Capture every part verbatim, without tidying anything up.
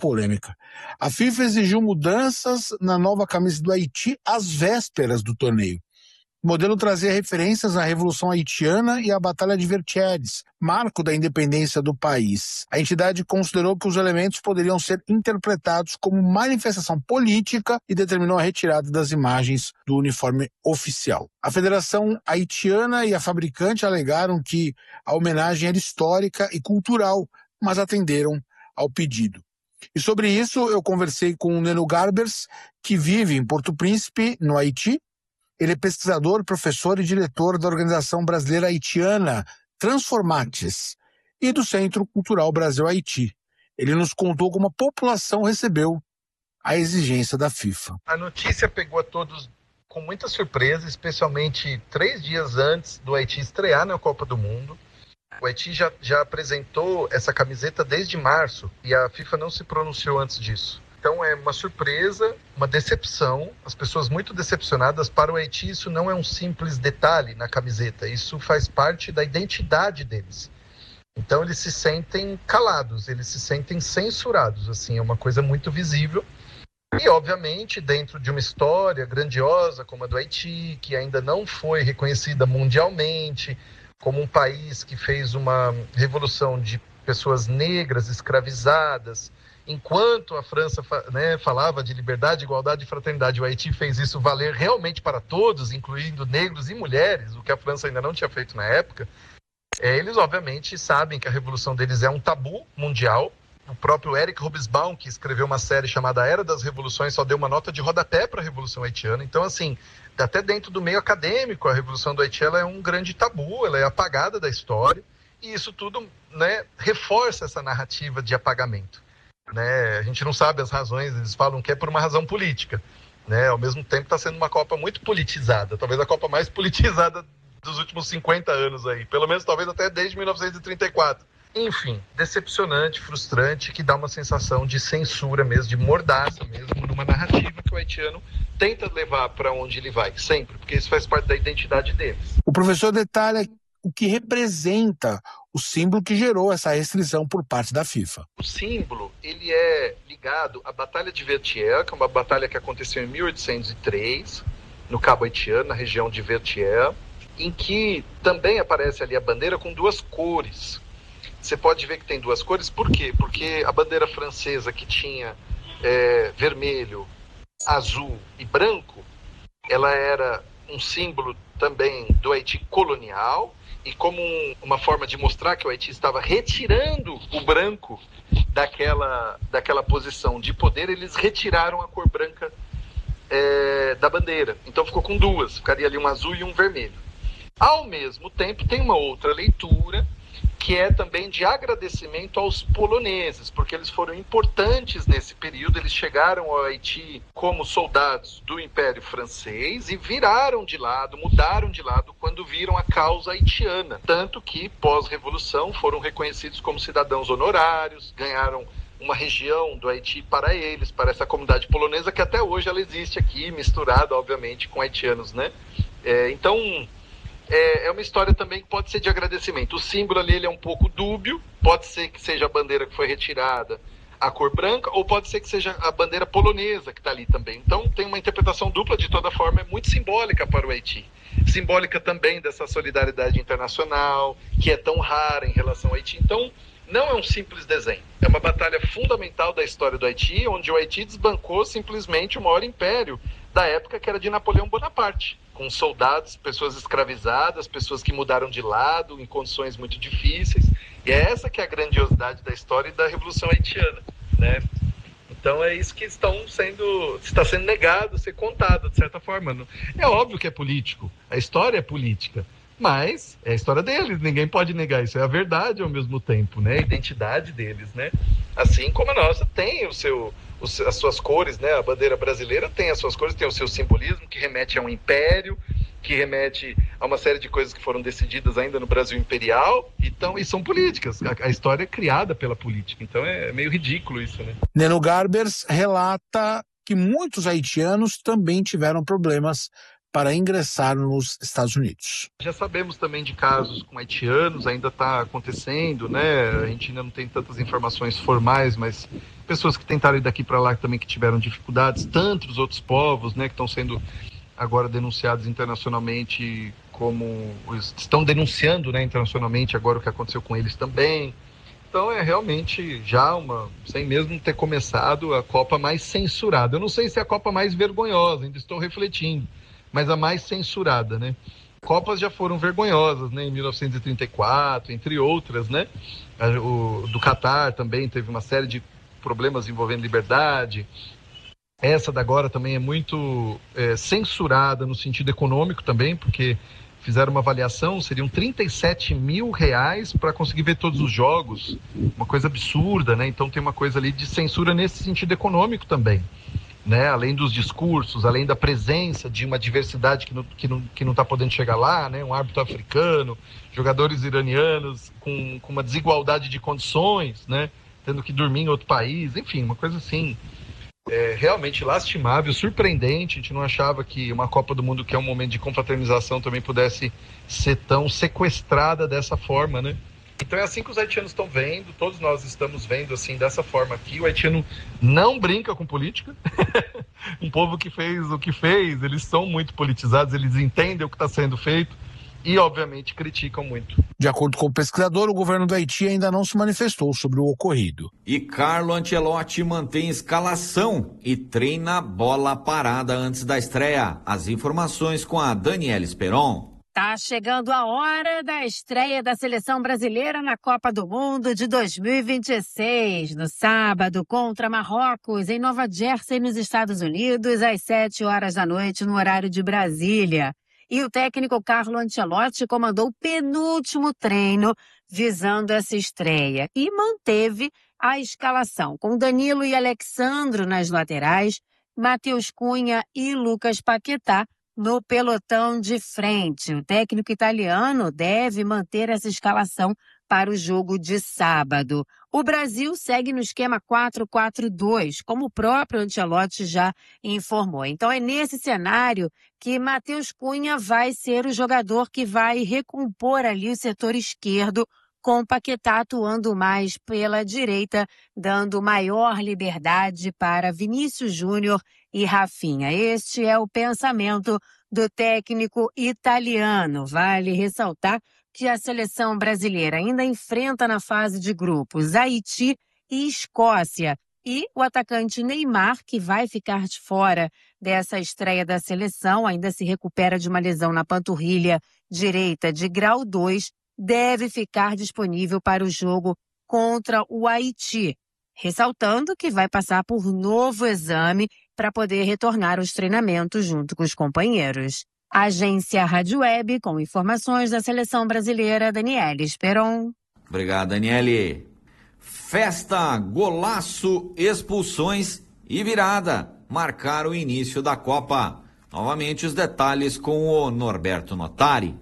polêmica. A FIFA exigiu mudanças na nova camisa do Haiti às vésperas do torneio. O modelo trazia referências à Revolução Haitiana e à Batalha de Vertières, marco da independência do país. A entidade considerou que os elementos poderiam ser interpretados como manifestação política e determinou a retirada das imagens do uniforme oficial. A Federação Haitiana e a fabricante alegaram que a homenagem era histórica e cultural, mas atenderam ao pedido. E sobre isso eu conversei com o Neno Garbers, que vive em Porto Príncipe, no Haiti. Ele é pesquisador, professor e diretor da Organização Brasileira Haitiana Transformates e do Centro Cultural Brasil-Haiti. Ele nos contou como a população recebeu a exigência da FIFA. A notícia pegou a todos com muita surpresa, especialmente três dias antes do Haiti estrear na Copa do Mundo. O Haiti já, já apresentou essa camiseta desde março e a FIFA não se pronunciou antes disso. Então é uma surpresa, uma decepção, as pessoas muito decepcionadas. Para o Haiti isso não é um simples detalhe na camiseta, isso faz parte da identidade deles. Então eles se sentem calados, eles se sentem censurados, assim, é uma coisa muito visível. E obviamente dentro de uma história grandiosa como a do Haiti, que ainda não foi reconhecida mundialmente, como um país que fez uma revolução de pessoas negras escravizadas, enquanto a França, né, falava de liberdade, igualdade e fraternidade, o Haiti fez isso valer realmente para todos, incluindo negros e mulheres, o que a França ainda não tinha feito na época. É, eles, obviamente, sabem que a revolução deles é um tabu mundial. O próprio Eric Hobsbawm, que escreveu uma série chamada Era das Revoluções, só deu uma nota de rodapé para a Revolução Haitiana. Então, assim, até dentro do meio acadêmico, a Revolução do Haiti ela é um grande tabu, ela é apagada da história, e isso tudo, né, reforça essa narrativa de apagamento. Né? A gente não sabe as razões, eles falam que é por uma razão política, né? Ao mesmo tempo está sendo uma Copa muito politizada, talvez a Copa mais politizada dos últimos cinquenta anos aí, pelo menos talvez até desde mil novecentos e trinta e quatro. Enfim, decepcionante, frustrante, que dá uma sensação de censura mesmo, de mordaça mesmo, numa narrativa que o haitiano tenta levar para onde ele vai, sempre, porque isso faz parte da identidade deles. O professor detalha o que representa o símbolo que gerou essa restrição por parte da FIFA. O símbolo, ele é ligado à Batalha de Vertières, que é uma batalha que aconteceu em mil oitocentos e três, no Cabo Haitiano, na região de Vertières, em que também aparece ali a bandeira com duas cores. Você pode ver que tem duas cores, por quê? Porque a bandeira francesa, que tinha é, vermelho, azul e branco, ela era um símbolo também do Haiti colonial, e como um, uma forma de mostrar que o Haiti estava retirando o branco daquela, daquela posição de poder, eles retiraram a cor branca é, da bandeira. Então ficou com duas, ficaria ali um azul e um vermelho. Ao mesmo tempo, tem uma outra leitura, que é também de agradecimento aos poloneses, porque eles foram importantes nesse período, eles chegaram ao Haiti como soldados do Império Francês e viraram de lado, mudaram de lado quando viram a causa haitiana, tanto que pós-revolução foram reconhecidos como cidadãos honorários, ganharam uma região do Haiti para eles, para essa comunidade polonesa, que até hoje ela existe aqui, misturada, obviamente, com haitianos, né? É, então... É uma história também que pode ser de agradecimento. O símbolo ali ele é um pouco dúbio, pode ser que seja a bandeira que foi retirada, a cor branca, ou pode ser que seja a bandeira polonesa que está ali também. Então tem uma interpretação dupla, de toda forma, é muito simbólica para o Haiti. Simbólica também dessa solidariedade internacional, que é tão rara em relação ao Haiti. Então não é um simples desenho, é uma batalha fundamental da história do Haiti, onde o Haiti desbancou simplesmente o maior império da época, que era de Napoleão Bonaparte, com soldados, pessoas escravizadas, pessoas que mudaram de lado em condições muito difíceis. E é essa que é a grandiosidade da história e da Revolução Haitiana, né? Então é isso que estão sendo, está sendo negado, ser contado, de certa forma. É óbvio que é político, a história é política, mas é a história deles, ninguém pode negar isso, é a verdade ao mesmo tempo, né? A identidade deles, né? Assim como a nossa tem o seu... as suas cores, né? A bandeira brasileira tem as suas cores, tem o seu simbolismo, que remete a um império, que remete a uma série de coisas que foram decididas ainda no Brasil imperial, então, e são políticas. A, a história é criada pela política, então é meio ridículo isso, né? Neno Garbers relata que muitos haitianos também tiveram problemas para ingressar nos Estados Unidos. Já sabemos também de casos com haitianos, ainda está acontecendo, né? A gente ainda não tem tantas informações formais, mas pessoas que tentaram ir daqui para lá também que tiveram dificuldades, tantos outros povos, né, que estão sendo agora denunciados internacionalmente, como estão denunciando, né, internacionalmente agora o que aconteceu com eles também. Então é realmente já uma, sem mesmo ter começado, a Copa mais censurada. Eu não sei se é a Copa mais vergonhosa, ainda estou refletindo, mas a mais censurada, né? Copas já foram vergonhosas, né? Em mil novecentos e trinta e quatro, entre outras, né? O do Catar também teve uma série de problemas envolvendo liberdade. Essa da agora também é muito é, censurada no sentido econômico também, porque fizeram uma avaliação, seriam trinta e sete mil reais para conseguir ver todos os jogos, uma coisa absurda, né? Então tem uma coisa ali de censura nesse sentido econômico também, né? Além dos discursos, além da presença de uma diversidade que não que não, que não tá podendo chegar lá, né? Um árbitro africano, jogadores iranianos com, com uma desigualdade de condições, né? Tendo que dormir em outro país, enfim, uma coisa assim é, realmente lastimável, surpreendente. A gente não achava que uma Copa do Mundo, que é um momento de confraternização, também pudesse ser tão sequestrada dessa forma, né? Então é assim que os haitianos estão vendo, todos nós estamos vendo assim, dessa forma aqui. O haitiano não brinca com política. Um povo que fez o que fez, eles são muito politizados, eles entendem o que está sendo feito e, obviamente, criticam muito. De acordo com o pesquisador, o governo do Haiti ainda não se manifestou sobre o ocorrido. E Carlo Ancelotti mantém escalação e treina bola parada antes da estreia. As informações com a Daniela Esperon. Tá chegando a hora da estreia da seleção brasileira na Copa do Mundo de dois mil e vinte e seis. No sábado, contra Marrocos, em Nova Jersey, nos Estados Unidos, às sete horas da noite, no horário de Brasília. E o técnico Carlo Ancelotti comandou o penúltimo treino visando essa estreia e manteve a escalação com Danilo e Alexandro nas laterais, Matheus Cunha e Lucas Paquetá no pelotão de frente. O técnico italiano deve manter essa escalação para o jogo de sábado. O Brasil segue no esquema quatro quatro dois, como o próprio Ancelotti já informou. Então é nesse cenário que Matheus Cunha vai ser o jogador que vai recompor ali o setor esquerdo, com o Paquetá atuando mais pela direita, dando maior liberdade para Vinícius Júnior e Rafinha. Este é o pensamento do técnico italiano. Vale ressaltar que a seleção brasileira ainda enfrenta na fase de grupos Haiti e Escócia. E o atacante Neymar, que vai ficar de fora dessa estreia da seleção, ainda se recupera de uma lesão na panturrilha direita de grau dois, deve ficar disponível para o jogo contra o Haiti, ressaltando que vai passar por novo exame para poder retornar aos treinamentos junto com os companheiros. Agência Rádio Web, com informações da seleção brasileira, Daniela Esperon. Obrigado, Daniele. Festa, golaço, expulsões e virada marcaram o início da Copa. Novamente os detalhes com o Norberto Notari.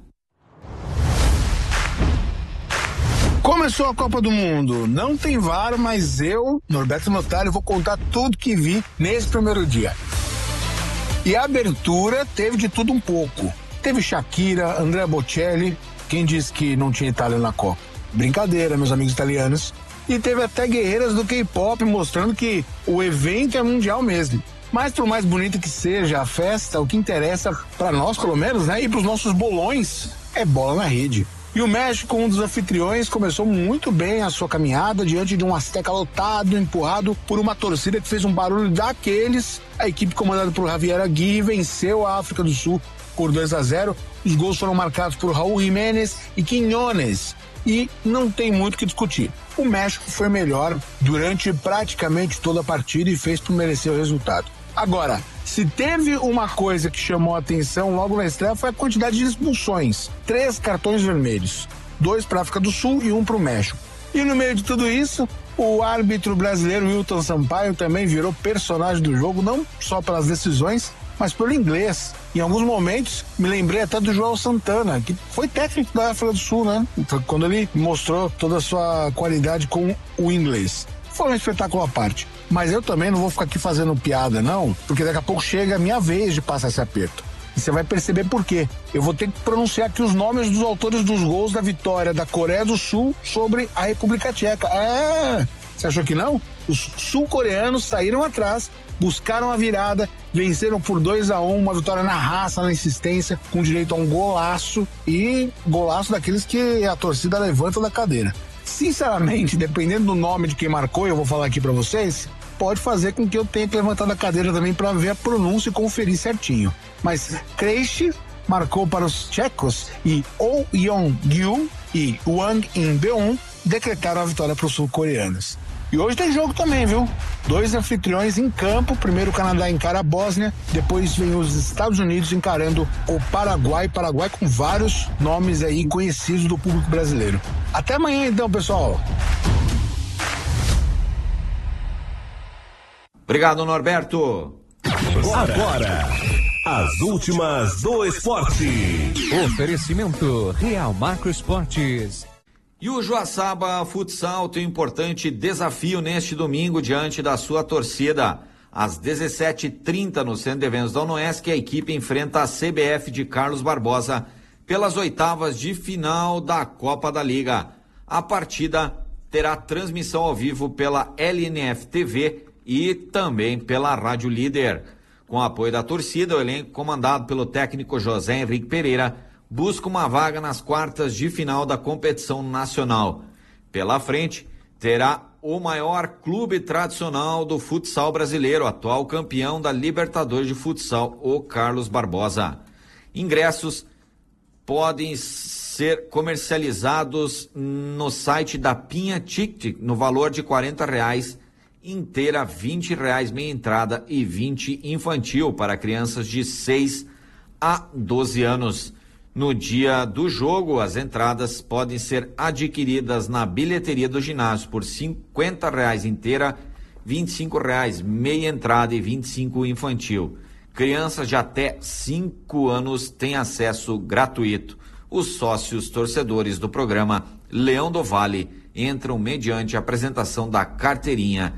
Começou a Copa do Mundo. Não tem V A R, mas eu, Norberto Notari, vou contar tudo que vi nesse primeiro dia. E a abertura teve de tudo um pouco. Teve Shakira, Andrea Bocelli, quem disse que não tinha Itália na Copa? Brincadeira, meus amigos italianos. E teve até guerreiras do K-pop mostrando que o evento é mundial mesmo. Mas por mais bonita que seja a festa, o que interessa para nós, pelo menos, né, e para os nossos bolões, é bola na rede. E o México, um dos anfitriões, começou muito bem a sua caminhada diante de um Azteca lotado, empurrado por uma torcida que fez um barulho daqueles. A equipe comandada por Javier Aguirre venceu a África do Sul por dois a zero. Os gols foram marcados por Raul Jiménez e Quiñones. E não tem muito o que discutir. O México foi melhor durante praticamente toda a partida e fez por merecer o resultado. Agora, se teve uma coisa que chamou a atenção logo na estreia foi a quantidade de expulsões. Três cartões vermelhos. Dois para a África do Sul e um para o México. E no meio de tudo isso, o árbitro brasileiro Wilton Sampaio também virou personagem do jogo, não só pelas decisões, mas pelo inglês. Em alguns momentos, me lembrei até do João Santana, que foi técnico da África do Sul, né? Então, quando ele mostrou toda a sua qualidade com o inglês. Foi um espetáculo à parte. Mas eu também não vou ficar aqui fazendo piada, não, porque daqui a pouco chega a minha vez de passar esse aperto. E você vai perceber por quê. Eu vou ter que pronunciar aqui os nomes dos autores dos gols da vitória da Coreia do Sul sobre a República Tcheca. Ah, você achou que não? Os sul-coreanos saíram atrás, buscaram a virada, venceram por dois a um, uma vitória na raça, na insistência, com direito a um golaço, e golaço daqueles que a torcida levanta da cadeira. Sinceramente, dependendo do nome de quem marcou, eu vou falar aqui pra vocês, pode fazer com que eu tenha que levantar da cadeira também para ver a pronúncia e conferir certinho. Mas Krejci marcou para os tchecos e Oh Yeon-gyu e Wang In-beon decretaram a vitória para os sul-coreanos. E hoje tem jogo também, viu? Dois anfitriões em campo. Primeiro o Canadá encara a Bósnia, depois vem os Estados Unidos encarando o Paraguai. Paraguai com vários nomes aí conhecidos do público brasileiro. Até amanhã então, pessoal. Obrigado, Norberto. Agora, Agora as últimas do esporte. Oferecimento Real Macro Esportes. E o Joaçaba Futsal tem um importante desafio neste domingo diante da sua torcida. Às dezessete e trinta no Centro de Eventos da UNOESC, a equipe enfrenta a C B F de Carlos Barbosa pelas oitavas de final da Copa da Liga. A partida terá transmissão ao vivo pela L N F T V e também pela Rádio Líder. Com o apoio da torcida, o elenco comandado pelo técnico José Henrique Pereira busca uma vaga nas quartas de final da competição nacional. Pela frente, terá o maior clube tradicional do futsal brasileiro, atual campeão da Libertadores de Futsal, o Carlos Barbosa. Ingressos podem ser comercializados no site da Pinha Ticket no valor de quarenta reais, inteira vinte reais, meia entrada e vinte infantil para crianças de seis a doze anos. No dia do jogo, as entradas podem ser adquiridas na bilheteria do ginásio por cinquenta reais inteira, vinte e cinco reais meia entrada e vinte e cinco infantil. Crianças de até cinco anos têm acesso gratuito. Os sócios torcedores do programa Leão do Vale entram mediante a apresentação da carteirinha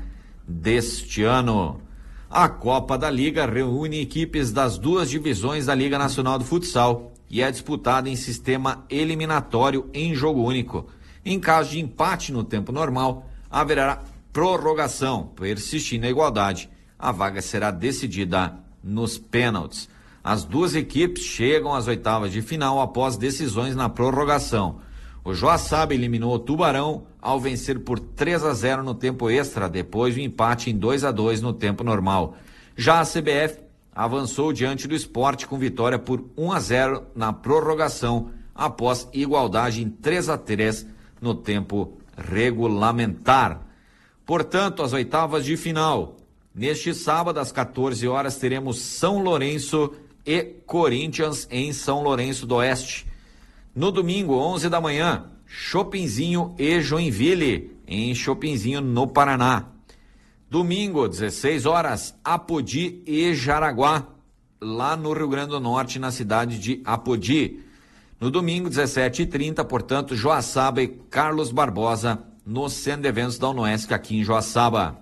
deste ano. A Copa da Liga reúne equipes das duas divisões da Liga Nacional do Futsal e é disputada em sistema eliminatório em jogo único. Em caso de empate no tempo normal, haverá prorrogação. Persistindo a igualdade, a vaga será decidida nos pênaltis. As duas equipes chegam às oitavas de final após decisões na prorrogação. O Joaçaba eliminou o Tubarão ao vencer por três a zero no tempo extra, depois do empate em dois a dois no tempo normal. Já a C B F avançou diante do Sport com vitória por um a zero na prorrogação, após igualdade em três a três no tempo regulamentar. Portanto, as oitavas de final. Neste sábado, às quatorze horas, teremos São Lourenço e Corinthians em São Lourenço do Oeste. No domingo, onze da manhã, Chopinzinho e Joinville em Chopinzinho, no Paraná. Domingo, dezesseis horas, Apodi e Jaraguá, lá no Rio Grande do Norte, na cidade de Apodi. No domingo, dezessete e trinta, portanto, Joaçaba e Carlos Barbosa, no Centro de Eventos da UNOESC, aqui em Joaçaba.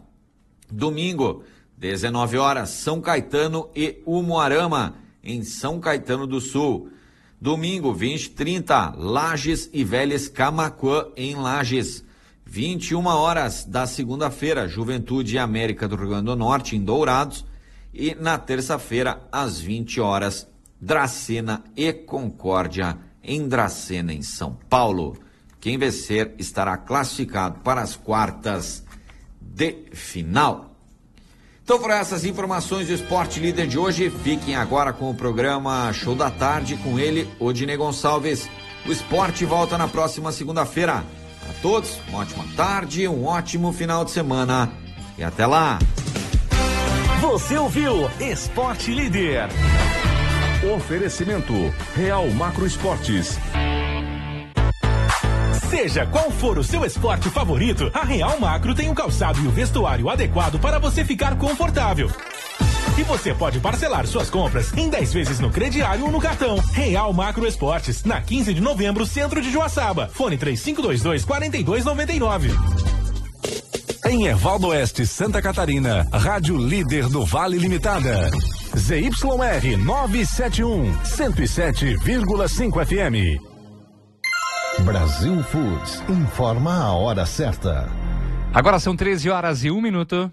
Domingo, dezenove horas, São Caetano e Umuarama, em São Caetano do Sul. Domingo, vinte e trinta, Lages e Vélez Camaquã, em Lages. vinte e uma horas da segunda-feira, Juventude e América do Rio Grande do Norte, em Dourados. E na terça-feira, às vinte horas, Dracena e Concórdia, em Dracena, em São Paulo. Quem vencer estará classificado para as quartas de final. Então, foram essas informações do Esporte Líder de hoje. Fiquem agora com o programa Show da Tarde, com ele, Odinei Gonçalves. O esporte volta na próxima segunda-feira. A todos, uma ótima tarde, um ótimo final de semana e até lá. Você ouviu Esporte Líder. Oferecimento Real Macro Esportes. Seja qual for o seu esporte favorito, a Real Macro tem o calçado e o vestuário adequado para você ficar confortável. E você pode parcelar suas compras em dez vezes no crediário ou no cartão. Real Macro Esportes, na quinze de novembro, centro de Joaçaba. Fone três cinco dois dois, quatro dois nove nove. Em Ervaldo Oeste, Santa Catarina, Rádio Líder do Vale Limitada. Z Y R novecentos e setenta e um, cento e sete vírgula cinco F M. Brasil Foods informa a hora certa. Agora são treze horas e um minuto.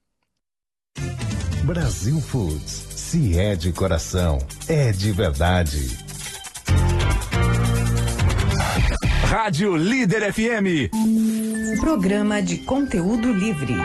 Brasil Foods, se é de coração, é de verdade. Rádio Líder F M. Programa de conteúdo livre.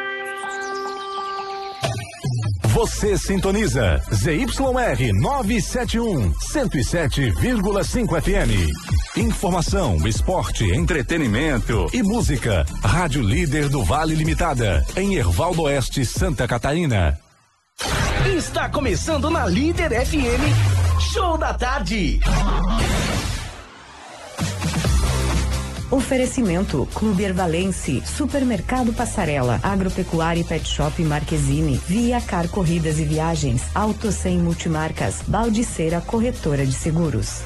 Você sintoniza Z Y R novecentos e setenta e um, cento e sete vírgula cinco F M. Informação, esporte, entretenimento e música. Rádio Líder do Vale Limitada, em Ervaldo Oeste, Santa Catarina. Está começando na Líder F M, Show da Tarde. Oferecimento: Clube Ervalense, Supermercado Passarela, Agropecuária e Pet Shop Marquezine, Via Car Corridas e Viagens, Auto Sem Multimarcas, Baldiceira Corretora de Seguros.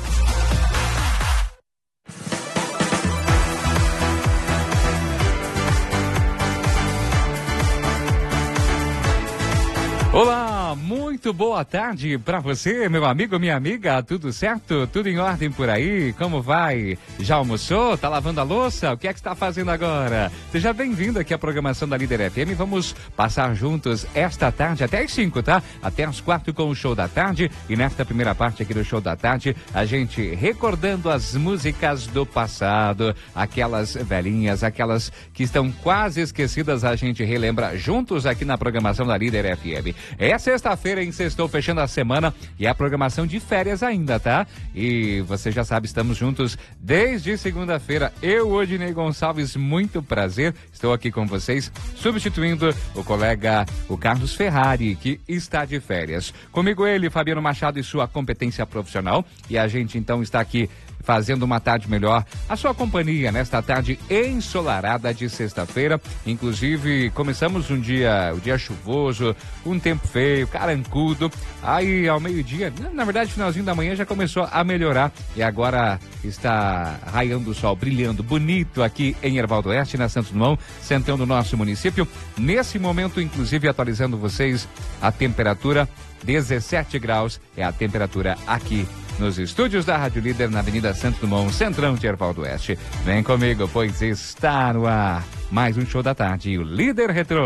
Olá, muito boa tarde para você, meu amigo, minha amiga, tudo certo? Tudo em ordem por aí? Como vai? Já almoçou? Tá lavando a louça? O que é que está fazendo agora? Seja bem-vindo aqui à programação da Líder F M. Vamos passar juntos esta tarde até as cinco, tá? Até as quatro com o Show da Tarde. E nesta primeira parte aqui do Show da Tarde, a gente recordando as músicas do passado, aquelas velhinhas, aquelas que estão quase esquecidas, a gente relembra juntos aqui na programação da Líder F M. É sexta-feira, hein? Sextou, fechando a semana e a programação de férias ainda, tá? E você já sabe, estamos juntos desde segunda-feira. Eu, Odinei Gonçalves, muito prazer. Estou aqui com vocês, substituindo o colega, o Carlos Ferrari, que está de férias. Comigo ele, Fabiano Machado e sua competência profissional. E a gente então está aqui fazendo uma tarde melhor, a sua companhia nesta tarde ensolarada de sexta-feira. Inclusive, começamos um dia, o um dia chuvoso, um tempo feio, carancudo. Aí, ao meio-dia, na verdade, finalzinho da manhã já começou a melhorar e agora está raiando o sol, brilhando, bonito aqui em Ervaldo Oeste, na Santos Dumont, centrão do nosso município. Nesse momento, inclusive, atualizando vocês, a temperatura dezessete graus é a temperatura aqui nos estúdios da Rádio Líder, na Avenida Santos Dumont, centrão de Ervaldo Oeste. Vem comigo, pois está no ar mais um Show da Tarde, o Líder Retrô.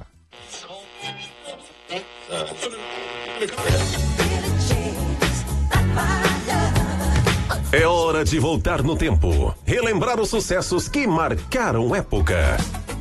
É hora de voltar no tempo, relembrar os sucessos que marcaram época.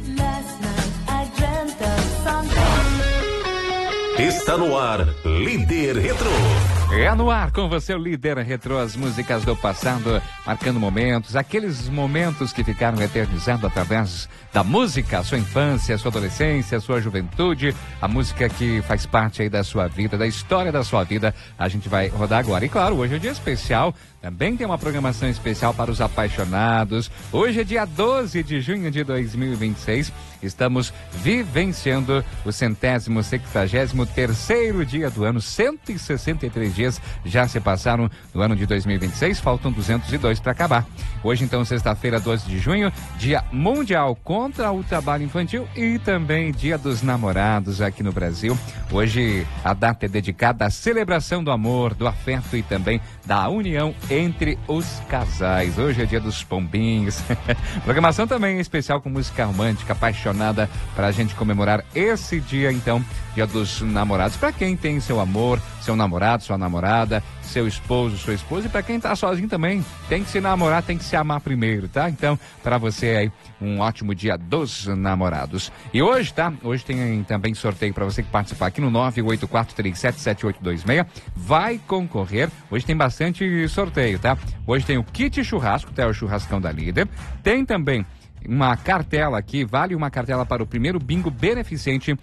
Está no ar, Líder Retrô. É no ar com você, o Líder Retrô, as músicas do passado, marcando momentos, aqueles momentos que ficaram eternizados através da música, a sua infância, a sua adolescência, a sua juventude, a música que faz parte aí da sua vida, da história da sua vida, a gente vai rodar agora. E claro, hoje é um dia especial, também tem uma programação especial para os apaixonados. Hoje é dia doze de junho de dois mil e vinte e seis, estamos vivenciando o centésimo, sexagésimo terceiro dia do ano, cento e sessenta e três dias já se passaram no ano de dois mil e vinte e seis, faltam duzentos e dois para acabar. Hoje então, sexta-feira, doze de junho, dia mundial contra o trabalho infantil e também dia dos namorados aqui no Brasil. Hoje a data é dedicada à celebração do amor, do afeto e também da união entre os casais. Hoje é dia dos pombinhos. Programação também especial com música romântica, apaixonada, para a gente comemorar esse dia então, dia dos namorados. Para quem tem seu amor, seu namorado, sua namorada, seu esposo, sua esposa, e para quem tá sozinho também, tem que se namorar, tem que se amar primeiro, tá? Então, para você aí, um ótimo dia dos namorados. E hoje, tá? Hoje tem também sorteio para você que participar aqui no nove oito quatro três sete sete oito dois seis, vai concorrer. Hoje tem bastante sorteio, tá? Hoje tem o kit churrasco, tá? O churrascão da Líder. Tem também uma cartela aqui, vale uma cartela para o primeiro bingo beneficente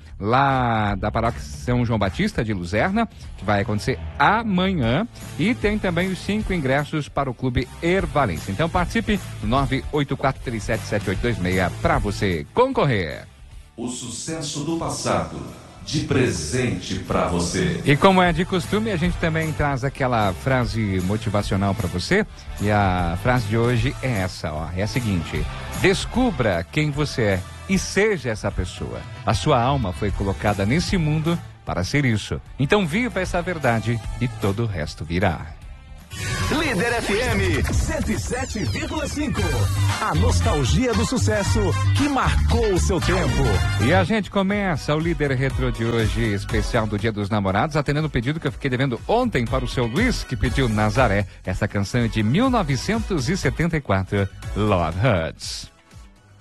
lá da paróquia São João Batista de Luzerna, que vai acontecer amanhã, e tem também os cinco ingressos para o Clube Ervalense. Então participe no nove oito quatro três sete sete oito dois seis para você concorrer. O sucesso do passado, de presente para você. E como é de costume, a gente também traz aquela frase motivacional para você, e a frase de hoje é essa, ó, é a seguinte: descubra quem você é e seja essa pessoa. A sua alma foi colocada nesse mundo para ser isso. Então viva essa verdade e todo o resto virá. Líder F M cento e sete vírgula cinco. A nostalgia do sucesso que marcou o seu tempo. E a gente começa o Líder Retro de hoje, especial do Dia dos Namorados, atendendo o pedido que eu fiquei devendo ontem para o seu Luiz, que pediu Nazaré. Essa canção é de mil novecentos e setenta e quatro, Love Hurts.